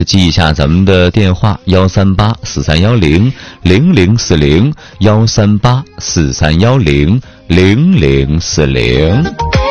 记一下咱们的电话1384310004040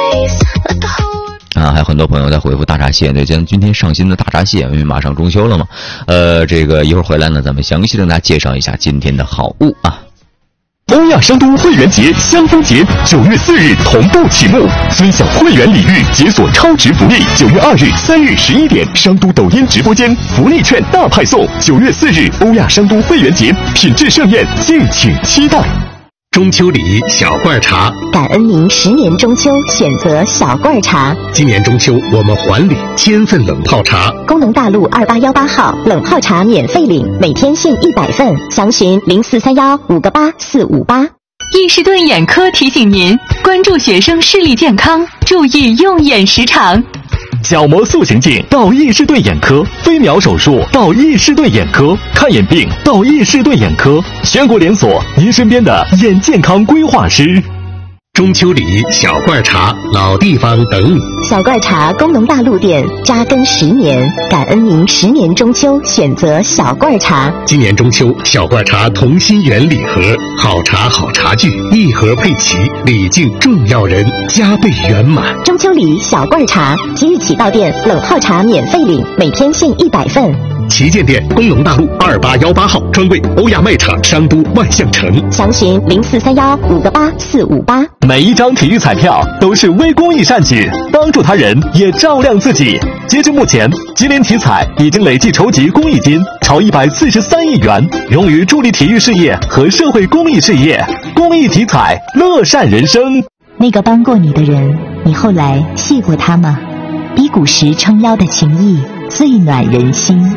啊，还有很多朋友在回复大闸蟹，对，今天上新的大闸蟹，因为马上中秋了嘛。这个一会儿回来呢，咱们详细的跟大家介绍一下今天的好物啊。 欧亚商都会员节、香氛节9月4日同步启幕，尊享会员礼遇，解锁超值福利。9月2日、3日11点，商都抖音直播间福利券大派送。9月4日，欧亚商都会员节，品质盛宴，敬请期待。 中秋礼小罐茶， 感恩您10年中秋选择小罐茶。 今年中秋我们还礼1000份冷泡茶。 工农大路2818号冷泡茶免费领，每天限100份，详询0431-58458。 易士顿眼科提醒您关注学生视力健康，注意用眼时长。 角膜塑形镜到易士顿眼科，飞秒手术到易士顿眼科，看眼病到易士顿眼科，全国连锁，您身边的眼健康规划师。 中秋礼小罐茶，老地方等你。 小罐茶工农大路店扎根10年，感恩您10年中秋选择小罐茶。 今年中秋小罐茶同心圆礼盒，好茶好茶具，一盒配齐，礼敬重要人，加倍圆满。 中秋礼小罐茶，即日起到店冷泡茶免费领，每天限100份。 旗舰店工农大路2818号，专柜欧亚卖场商都万象城， 详询0431-58458。 每一张体育彩票都是微公益善举，帮助他人也照亮自己。截至目前，吉林体彩已经累计筹集公益金超143亿元，用于助力体育事业和社会公益事业。公益体彩，乐善人生。 那个帮过你的人，你后来谢过他吗？低谷时撑腰的情谊，最暖人心。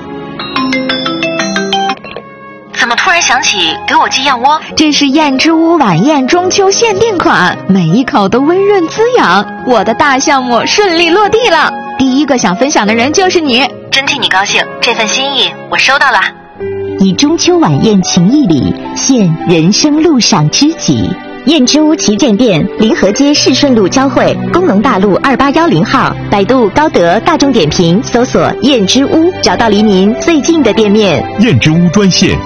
怎么突然想起给我寄燕窝？ 这是燕之屋晚宴中秋限定款，每一口都温润滋养。我的大项目顺利落地了，第一个想分享的人就是你， 真替你高兴，这份心意我收到了。 以中秋晚宴情谊礼，献人生路上知己。燕之屋旗舰店临河街市顺路交汇，工农大路2810号，百度高德大众点评搜索燕之屋，找到离您最近的店面。 燕之屋专线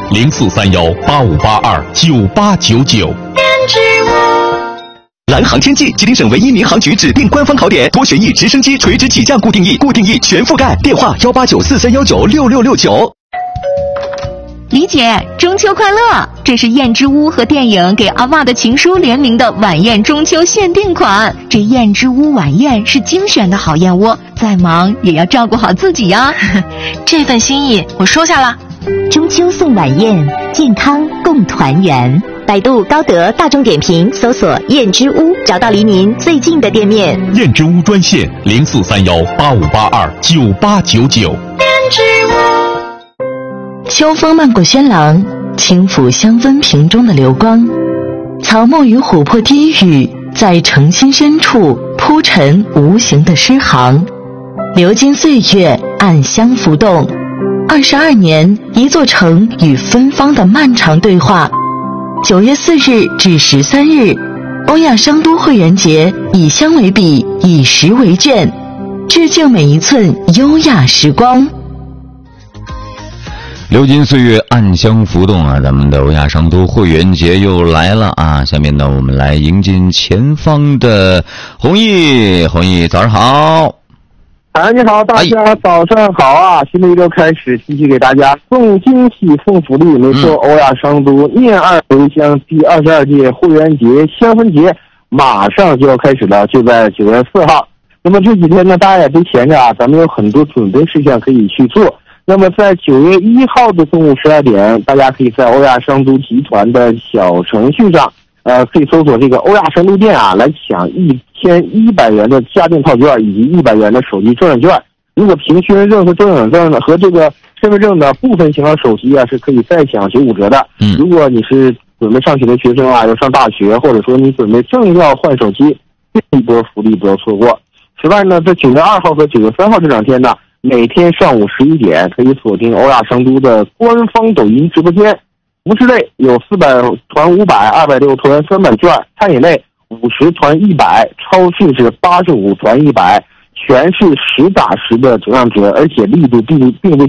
0431-8582-9899。燕之屋。蓝航天际，吉林省唯一民航局指定官方考点，多旋翼直升机垂直起降固定翼全覆盖，电话18943196669。 李姐，中秋快乐！这是燕之屋和电影《给阿嬷的情书》联名的晚宴中秋限定款。这燕之屋晚宴是精选的好燕窝，再忙也要照顾好自己呀。 这份心意我收下了。 中秋送晚宴，健康共团圆。百度高德大众点评搜索燕之屋，找到离您最近的店面。 燕之屋专线0431-8582-9899。燕之屋。 秋风漫过轩廊，轻抚香氛瓶中的流光，草木与琥珀低语，在诚心深处铺陈无形的诗行。流金岁月，暗香浮动。22年，一座城与芬芳的漫长对话。9月4日至13日，欧亚商都会员节，以香为笔，以石为卷，致敬每一寸优雅时光。 流金岁月，暗香浮动啊！咱们的欧亚商都会员节又来了啊！下面呢，我们来迎接前方的弘毅。弘毅，早上好！ 你好，大家早上好啊！新的一周开始，继续给大家送惊喜、送福利。没错，欧亚商都念二回乡第22届会员节香氛节马上就要开始了，就在9月4号。那么这几天呢，大家也别闲着啊，咱们有很多准备事项可以去做。那么在9月1号的中午12点，大家可以在欧亚商都集团的小程序上，可以搜索这个欧亚商都店啊，来抢1100元的家电套件以及100元的手机中奖券。如果凭身份证和中奖证呢和这个身份证的部分型号手机啊，是可以再享95折的。如果你是准备上学的学生啊，要上大学，或者说你准备正要换手机，这一波福利不要错过。此外呢，在9月2号和9月3号这2天呢，每天上午11点可以锁定欧亚商都的官方抖音直播间。服饰类有400团500、260团300券；餐饮类50团100，超市是85团100； 全是实打实的折让折，而且力度并非